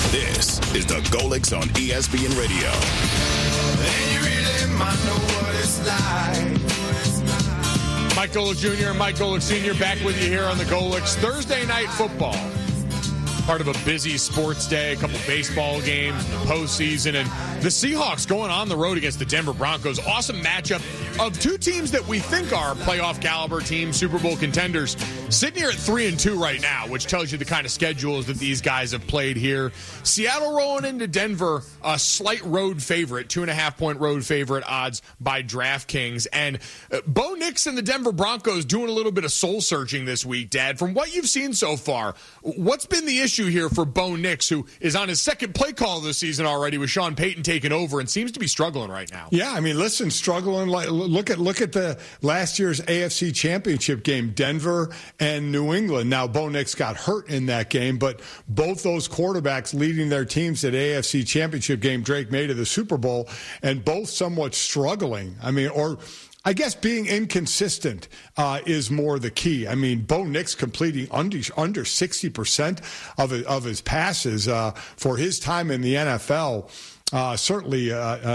This is the Golix on ESPN Radio. And you really might know what it's like. Mike Golic Jr. and Mike Golic Sr. back with you here on the Golix. Thursday night football. Part of a busy sports day, a couple baseball games in the postseason, and the Seahawks going on the road against the Denver Broncos. Awesome matchup of two teams that we think are playoff caliber teams, Super Bowl contenders, sitting here at 3-2 right now, which tells you the kind of schedules that these guys have played here. Seattle rolling into Denver, a slight road favorite, 2.5-point road favorite odds by DraftKings. And Bo Nix and the Denver Broncos doing a little bit of soul searching this week, Dad. From what you've seen so far, what's been the issue here for Bo Nix, who is on his second play call this season already with Sean Payton taking over and seems to be struggling right now? Yeah, I mean, listen, struggling. Look at the last year's AFC Championship game, Denver and New England. Now, Bo Nix got hurt in that game, but both those quarterbacks leading their teams at AFC Championship game, Drake May to the Super Bowl, and both somewhat struggling. I mean, I guess being inconsistent is more the key. I mean, Bo Nix completing under 60% of his passes for his time in the NFL. Certainly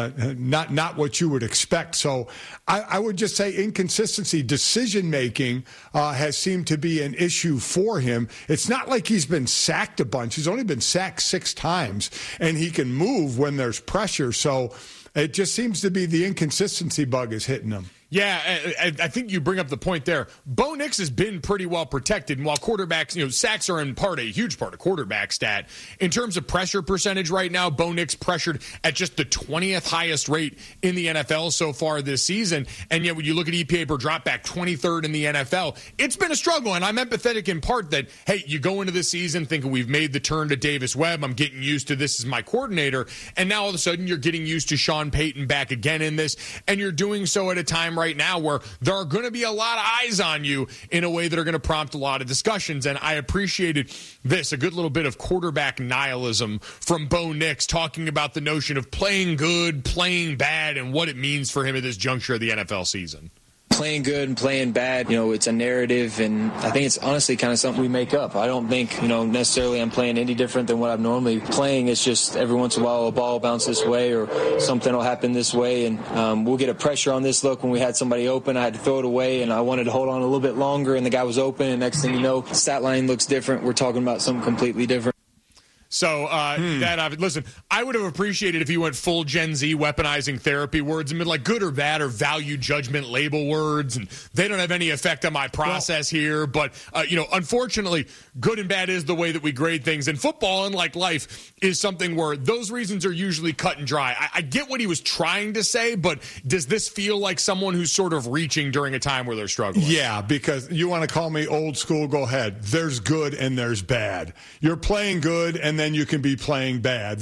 not what you would expect. So I would just say inconsistency, decision-making has seemed to be an issue for him. It's not like he's been sacked a bunch. He's only been sacked 6 times, and he can move when there's pressure. So it just seems to be the inconsistency bug is hitting him. Yeah, I think you bring up the point there. Bo Nix has been pretty well protected, and while quarterbacks, sacks are a huge part of quarterback stat. In terms of pressure percentage right now, Bo Nix pressured at just the 20th highest rate in the NFL so far this season, and yet when you look at EPA per dropback, 23rd in the NFL, it's been a struggle, and I'm empathetic in part that, hey, you go into this season thinking we've made the turn to Davis Webb, I'm getting used to this as my coordinator, and now all of a sudden you're getting used to Sean Payton back again in this, and you're doing so at a time right now where there are going to be a lot of eyes on you in a way that are going to prompt a lot of discussions. And I appreciated this, a good little bit of quarterback nihilism from Bo Nix, talking about the notion of playing good, playing bad, and what it means for him at this juncture of the NFL season. Playing good and playing bad, it's a narrative, and I think it's honestly kind of something we make up. I don't think, necessarily I'm playing any different than what I'm normally playing. It's just every once in a while a ball will bounce this way or something will happen this way, and we'll get a pressure on this look. When we had somebody open, I had to throw it away, and I wanted to hold on a little bit longer, and the guy was open, and next thing you know, stat line looks different. We're talking about something completely different. So, listen, I would have appreciated if you went full Gen Z weaponizing therapy words and been like good or bad or value judgment label words, and they don't have any effect on my process here. But, unfortunately, good and bad is the way that we grade things. And football, unlike life, is something where those reasons are usually cut and dry. I get what he was trying to say, but does this feel like someone who's sort of reaching during a time where they're struggling? Yeah, because you want to call me old school, go ahead. There's good and there's bad. You're playing good and then you can be playing bad.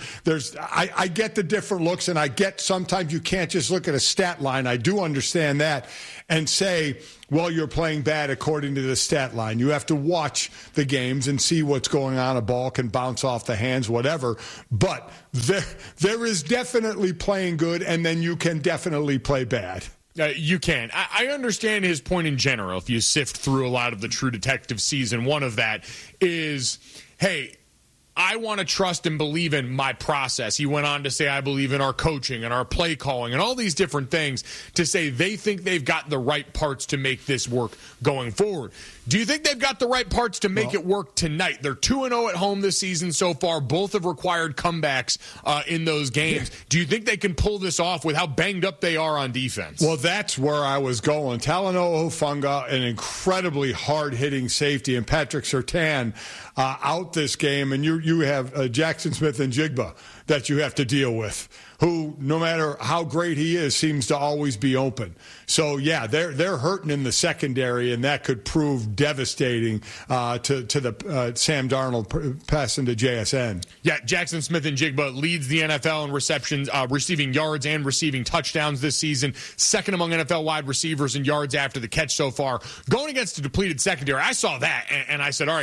I get the different looks, and I get sometimes you can't just look at a stat line. I do understand that and say, well, you're playing bad according to the stat line. You have to watch the games and see what's going on. A ball can bounce off the hands, whatever. But there is definitely playing good, and then you can definitely play bad. You can. I understand his point in general. If you sift through a lot of the True Detective season, one of that is, hey, I want to trust and believe in my process. He went on to say, I believe in our coaching and our play calling and all these different things to say they think they've got the right parts to make this work going forward. Do you think they've got the right parts to make it work tonight? They're 2-0 at home this season so far. Both have required comebacks in those games. Yeah. Do you think they can pull this off with how banged up they are on defense? Well, that's where I was going. Talanoa Hufanga, an incredibly hard-hitting safety, and Patrick Surtain out this game, and you have Jaxon Smith-Njigba that you have to deal with, who, no matter how great he is, seems to always be open. So, yeah, they're hurting in the secondary, and that could prove devastating to the Sam Darnold passing to JSN. Yeah, Jaxon Smith-Njigba leads the NFL in receptions, receiving yards and receiving touchdowns this season, second among NFL wide receivers in yards after the catch so far. Going against a depleted secondary, I saw that, and I said, all right,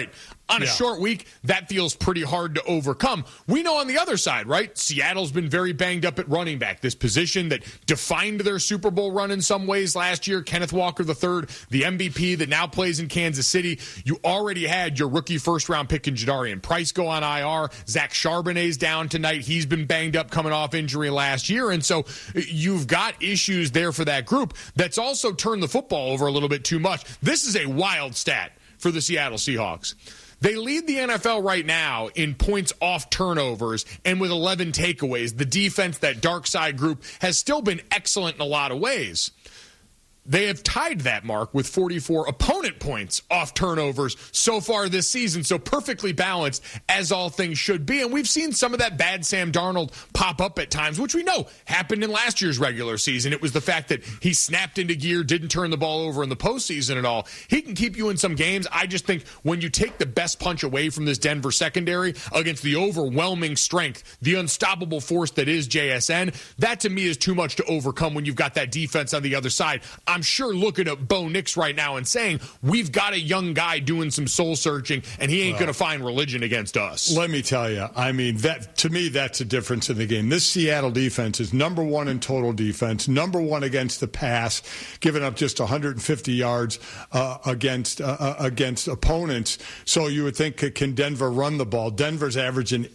On a short week, that feels pretty hard to overcome. We know on the other side, right? Seattle's been very banged up at running back, this position that defined their Super Bowl run in some ways last year. Kenneth Walker III, the MVP that now plays in Kansas City. You already had your rookie first-round pick in Jadarian Price go on IR. Zach Charbonnet's down tonight. He's been banged up coming off injury last year. And so you've got issues there for that group that's also turned the football over a little bit too much. This is a wild stat for the Seattle Seahawks. They lead the NFL right now in points off turnovers and with 11 takeaways. The defense, that dark side group, has still been excellent in a lot of ways. They have tied that mark with 44 opponent points off turnovers so far this season, so perfectly balanced as all things should be. And we've seen some of that bad Sam Darnold pop up at times, which we know happened in last year's regular season. It was the fact that he snapped into gear, didn't turn the ball over in the postseason at all. He can keep you in some games. I just think when you take the best punch away from this Denver secondary against the overwhelming strength, the unstoppable force that is JSN, that to me is too much to overcome when you've got that defense on the other side. I'm sure looking at Bo Nix right now and saying, we've got a young guy doing some soul searching, and he ain't going to find religion against us. Let me tell you, I mean, that to me, that's a difference in the game. This Seattle defense is number one in total defense, number one against the pass, giving up just 150 yards against opponents. So you would think, can Denver run the ball? Denver's averaging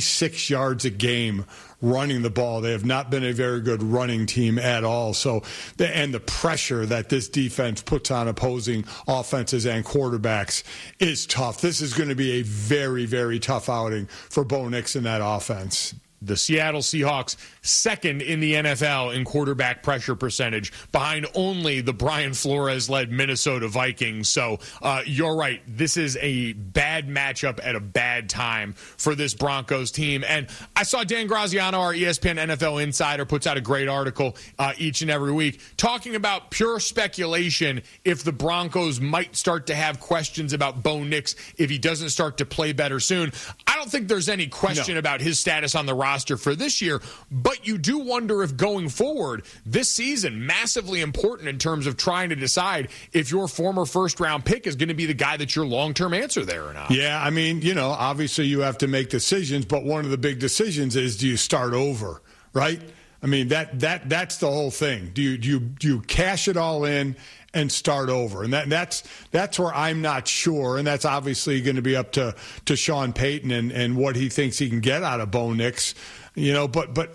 86 yards a game running the ball. They have not been a very good running team at all. So, and the pressure that this defense puts on opposing offenses and quarterbacks is tough. This is going to be a very, very tough outing for Bo Nix in that offense. The Seattle Seahawks, second in the NFL in quarterback pressure percentage, behind only the Brian Flores-led Minnesota Vikings. So you're right. This is a bad matchup at a bad time for this Broncos team. And I saw Dan Graziano, our ESPN NFL insider, puts out a great article each and every week talking about pure speculation if the Broncos might start to have questions about Bo Nix if he doesn't start to play better soon. I don't think there's any question about his status on the roster for this year, but you do wonder if going forward this season, massively important in terms of trying to decide if your former first-round pick is going to be the guy that's your long-term answer there or not. Yeah, I mean, you know, obviously you have to make decisions, but one of the big decisions is, do you start over, right? I mean, that's the whole thing. Do you cash it all in and start over? And that's where I'm not sure, and that's obviously going to be up to Sean Payton and what he thinks he can get out of Bo Nix, you know. But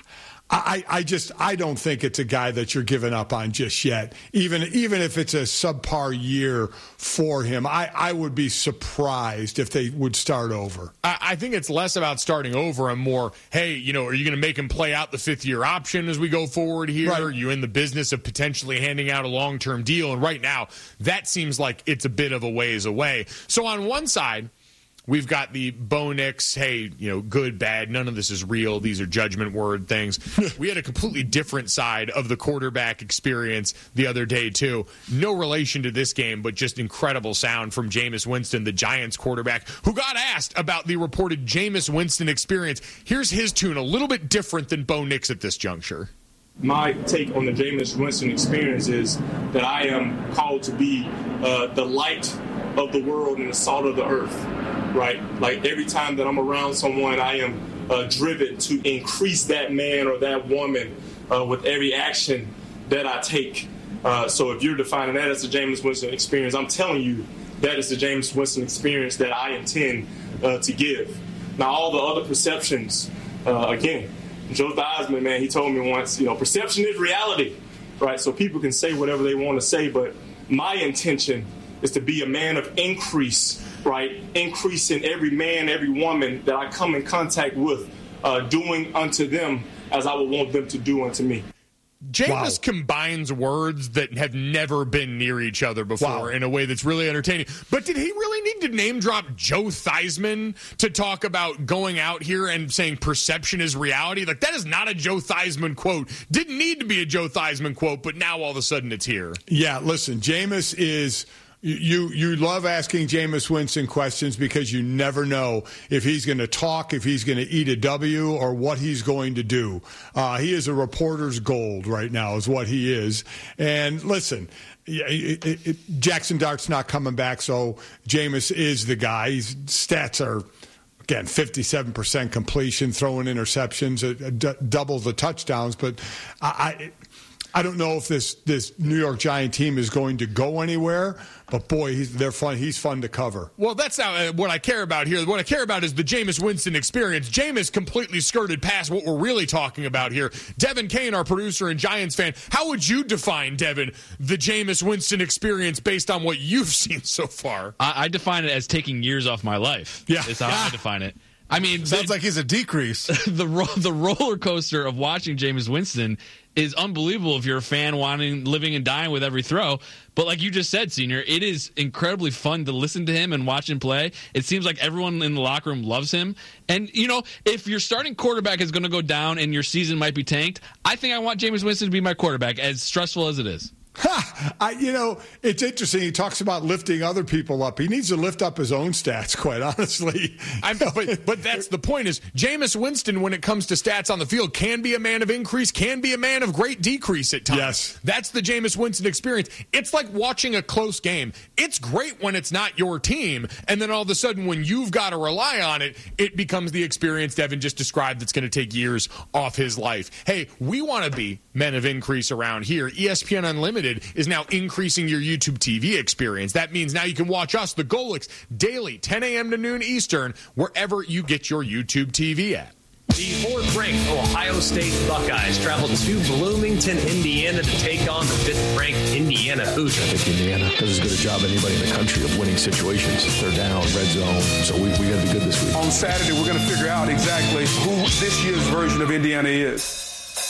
I don't think it's a guy that you're giving up on just yet. Even if it's a subpar year for him, I would be surprised if they would start over. I think it's less about starting over and more, hey, you know, are you going to make him play out the fifth-year option as we go forward here? Right. Are you in the business of potentially handing out a long-term deal? And right now, that seems like it's a bit of a ways away. So on one side, we've got the Bo Nix, hey, you know, good, bad, none of this is real. These are judgment word things. We had a completely different side of the quarterback experience the other day, too. No relation to this game, but just incredible sound from Jameis Winston, the Giants quarterback, who got asked about the reported Jameis Winston experience. Here's his tune, a little bit different than Bo Nix at this juncture. My take on the Jameis Winston experience is that I am called to be the light of the world and the salt of the earth. Right? Like every time that I'm around someone, I am driven to increase that man or that woman with every action that I take. So if you're defining that as the Jameis Winston experience, I'm telling you that is the Jameis Winston experience that I intend to give. Now, all the other perceptions, again, Joe Theismann, man, he told me once, you know, perception is reality, right? So people can say whatever they want to say, but my intention is to be a man of increase, right? Increase in every man, every woman that I come in contact with, doing unto them as I would want them to do unto me. Jameis combines words that have never been near each other before in a way that's really entertaining. But did he really need to name drop Joe Theismann to talk about going out here and saying perception is reality? Like, that is not a Joe Theismann quote. Didn't need to be a Joe Theismann quote, but now all of a sudden it's here. Yeah, listen, Jameis is You love asking Jameis Winston questions because you never know if he's going to talk, if he's going to eat a W, or what he's going to do. He is a reporter's gold right now is what he is. And listen, Jackson Dart's not coming back, so Jameis is the guy. His stats are, again, 57% completion, throwing interceptions, doubles the touchdowns. But I don't know if this New York Giant team is going to go anywhere, but boy, they're fun. He's fun to cover. Well, that's not what I care about here. What I care about is the Jameis Winston experience. Jameis completely skirted past what we're really talking about here. Devin Kane, our producer and Giants fan, how would you define, Devin, the Jameis Winston experience based on what you've seen so far? I define it as taking years off my life. Yeah. Is how I define it. I mean, sounds like he's a decrease. The roller coaster of watching Jameis Winston is unbelievable if you're a fan living and dying with every throw. But like you just said, Senior, it is incredibly fun to listen to him and watch him play. It seems like everyone in the locker room loves him. And, if your starting quarterback is going to go down and your season might be tanked, I think I want Jameis Winston to be my quarterback, as stressful as it is. It's interesting. He talks about lifting other people up. He needs to lift up his own stats, quite honestly. But that's the point is Jameis Winston, when it comes to stats on the field, can be a man of increase, can be a man of great decrease at times. Yes. That's the Jameis Winston experience. It's like watching a close game. It's great when it's not your team, and then all of a sudden when you've got to rely on it, it becomes the experience Devin just described that's going to take years off his life. Hey, we want to be men of increase around here. ESPN Unlimited is now increasing your YouTube TV experience. That means now you can watch us, the Golics, daily, 10 a.m. to noon Eastern, wherever you get your YouTube TV at. The fourth-ranked Ohio State Buckeyes traveled to Bloomington, Indiana to take on the fifth-ranked Indiana Hoosiers. I think Indiana does as good a job as anybody in the country of winning situations. They're down, red zone, so we got to be good this week. On Saturday, we're going to figure out exactly who this year's version of Indiana is.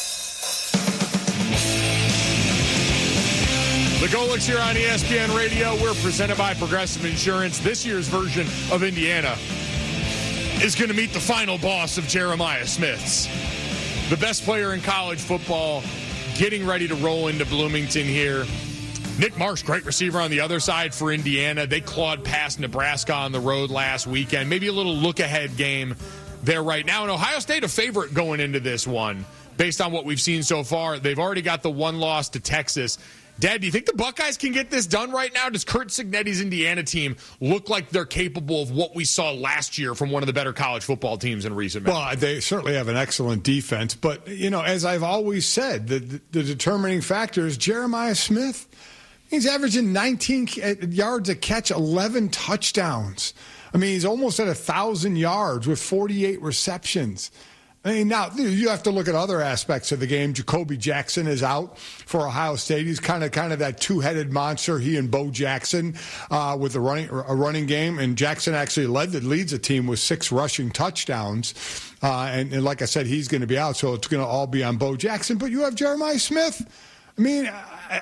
The Golics here on ESPN Radio. We're presented by Progressive Insurance. This year's version of Indiana is going to meet the final boss of Jeremiah Smith's. The best player in college football getting ready to roll into Bloomington here. Nick Marsh, great receiver on the other side for Indiana. They clawed past Nebraska on the road last weekend. Maybe a little look-ahead game there right now. And Ohio State a favorite going into this one. Based on what we've seen so far, they've already got the one loss to Texas. Dad, do you think the Buckeyes can get this done right now? Does Curt Cignetti's Indiana team look like they're capable of what we saw last year from one of the better college football teams in recent memory? Well, they certainly have an excellent defense. But, as I've always said, the determining factor is Jeremiah Smith. He's averaging 19 yards a catch, 11 touchdowns. I mean, he's almost at 1,000 yards with 48 receptions. I mean, now you have to look at other aspects of the game. Jacoby Jackson is out for Ohio State. He's kind of that two-headed monster. He and Bo Jackson with a running game, and Jackson actually leads the team with 6 rushing touchdowns. And like I said, he's going to be out, so it's going to all be on Bo Jackson. But you have Jeremiah Smith. I mean,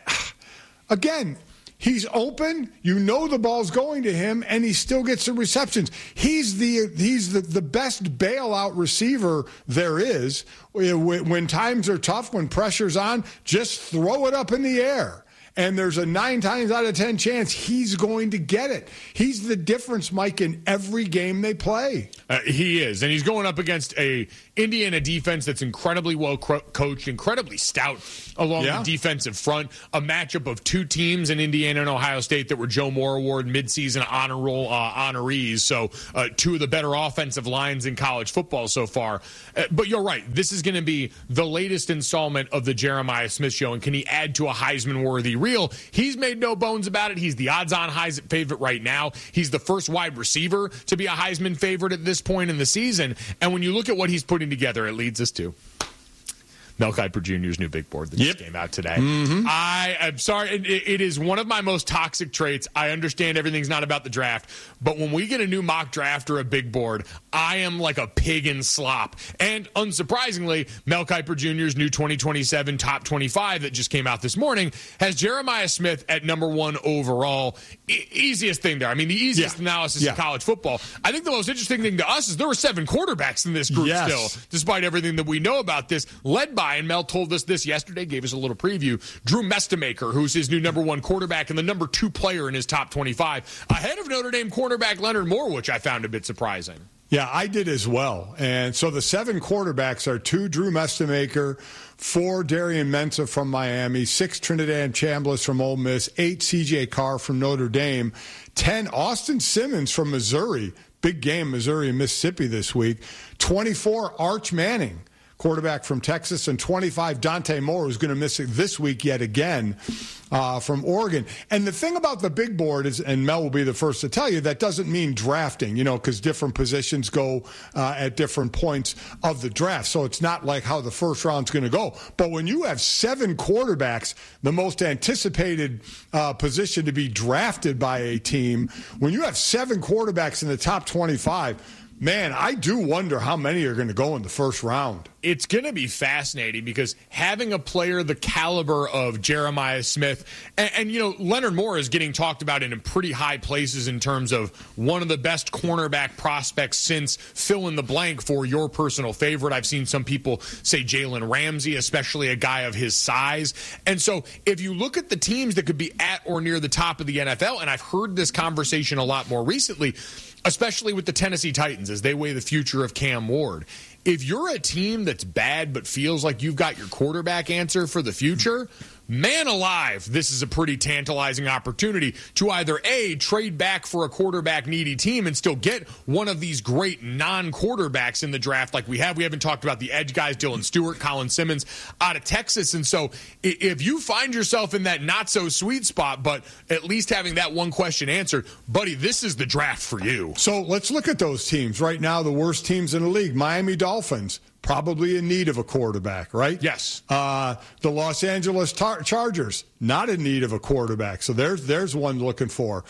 again. He's open. You know the ball's going to him, and he still gets the receptions. He's the best bailout receiver there is. When times are tough, when pressure's on, just throw it up in the air. And there's a 9 times out of 10 chance he's going to get it. He's the difference, Mike, in every game they play. He is, and he's going up against a Indiana defense that's incredibly well coached, incredibly stout along the defensive front. A matchup of 2 teams in Indiana and Ohio State that were Joe Moore Award midseason honor roll honorees. So 2 of the better offensive lines in college football so far. But you're right. This is going to be the latest installment of the Jeremiah Smith show. And can he add to a Heisman-worthy reel? He's made no bones about it. He's the odds-on Heisman favorite right now. He's the first wide receiver to be a Heisman favorite at this point in the season. And when you look at what he's putting together, it leads us to Mel Kiper Jr.'s new big board that just came out today. Mm-hmm. I'm sorry. It is one of my most toxic traits. I understand everything's not about the draft, but when we get a new mock draft or a big board, I am like a pig in slop. And unsurprisingly, Mel Kiper Jr.'s new 2027 top 25 that just came out this morning has Jeremiah Smith at number 1 overall. Easiest thing there. I mean, the easiest analysis in college football. I think the most interesting thing to us is there were 7 quarterbacks in this group still, despite everything that we know about this, led by guy, and Mel told us this yesterday, gave us a little preview, Drew Mestamaker, who's his new number 1 quarterback and the number 2 player in his top 25, ahead of Notre Dame cornerback Leonard Moore, which I found a bit surprising. Yeah, I did as well. And so the 7 quarterbacks are 2 Drew Mestamaker, 4 Darian Mensah from Miami, 6 Trinidad Chambliss from Ole Miss, 8 C.J. Carr from Notre Dame, 10 Austin Simmons from Missouri. Big game, Missouri and Mississippi this week. 24 Arch Manning, quarterback from Texas, and 25 Dante Moore, who's going to miss it this week yet again from Oregon. And the thing about the big board is, and Mel will be the first to tell you, that doesn't mean drafting, because different positions go at different points of the draft. So it's not like how the first round's going to go. But when you have 7 quarterbacks, the most anticipated position to be drafted by a team, when you have 7 quarterbacks in the top 25, man, I do wonder how many are going to go in the first round. It's going to be fascinating because having a player the caliber of Jeremiah Smith, and Leonard Moore is getting talked about in pretty high places in terms of one of the best cornerback prospects since fill in the blank for your personal favorite. I've seen some people say Jalen Ramsey, especially a guy of his size. And so if you look at the teams that could be at or near the top of the NFL, and I've heard this conversation a lot more recently, especially with the Tennessee Titans as they weigh the future of Cam Ward. If you're a team that's bad but feels like you've got your quarterback answer for the future, man alive, this is a pretty tantalizing opportunity to either A, trade back for a quarterback-needy team and still get one of these great non-quarterbacks in the draft like we have. We haven't talked about the edge guys, Dylan Stewart, Colin Simmons out of Texas. And so if you find yourself in that not-so-sweet spot, but at least having that one question answered, buddy, this is the draft for you. So let's look at those teams. Right now, the worst teams in the league, Miami Dolphins, probably in need of a quarterback, right? Yes. The Los Angeles Chargers, not in need of a quarterback. So there's one looking for.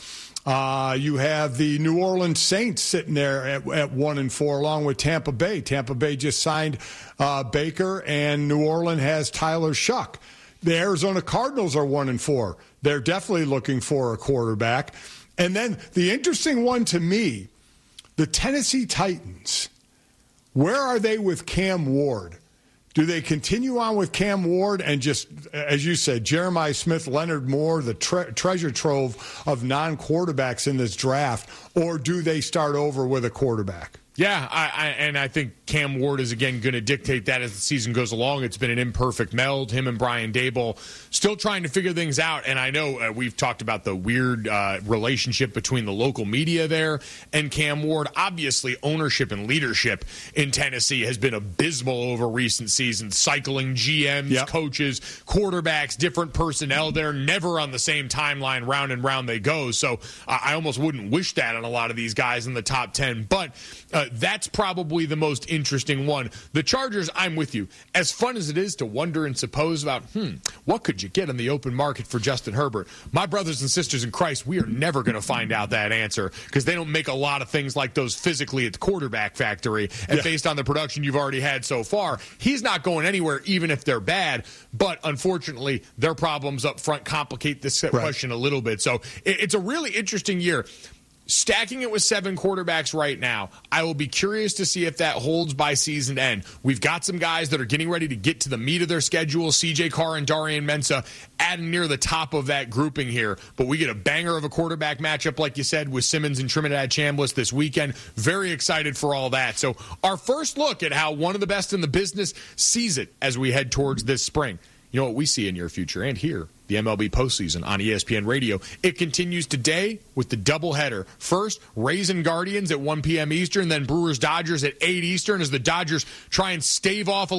You have the New Orleans Saints sitting there at 1-4, along with Tampa Bay. Tampa Bay just signed Baker, and New Orleans has Tyler Shuck. The Arizona Cardinals are 1-4. They're definitely looking for a quarterback. And then the interesting one to me, the Tennessee Titans. Where are they with Cam Ward? Do they continue on with Cam Ward and just, as you said, Jeremiah Smith, Leonard Moore, the treasure trove of non-quarterbacks in this draft, or do they start over with a quarterback? Yeah, I think Cam Ward is, again, going to dictate that as the season goes along. It's been an imperfect meld. Him and Brian Daboll still trying to figure things out. And I know we've talked about the weird relationship between the local media there and Cam Ward. Obviously, ownership and leadership in Tennessee has been abysmal over recent seasons. Cycling GMs, coaches, quarterbacks, different personnel there, never on the same timeline, round and round they go. So I almost wouldn't wish that on a lot of these guys in the top 10. But that's probably the most interesting one. The Chargers, I'm with you. As fun as it is to wonder and suppose about, what could you get in the open market for Justin Herbert? My brothers and sisters in Christ, we are never going to find out that answer because they don't make a lot of things like those physically at the quarterback factory. And based on the production you've already had so far, he's not going anywhere even if they're bad. But unfortunately, their problems up front complicate this question a little bit. So it's a really interesting year. Stacking it with 7 quarterbacks right now, I will be curious to see if that holds by season end. We've got some guys that are getting ready to get to the meat of their schedule, C.J. Carr and Darian Mensah adding near the top of that grouping here. But we get a banger of a quarterback matchup, like you said, with Simmons and Trinidad Chambliss this weekend. Very excited for all that. So our first look at how one of the best in the business sees it as we head towards this spring. You know what we see in your future and here. The MLB postseason on ESPN Radio. It continues today with the doubleheader. First, Rays and Guardians at 1 p.m. Eastern, then Brewers-Dodgers at 8 Eastern as the Dodgers try and stave off a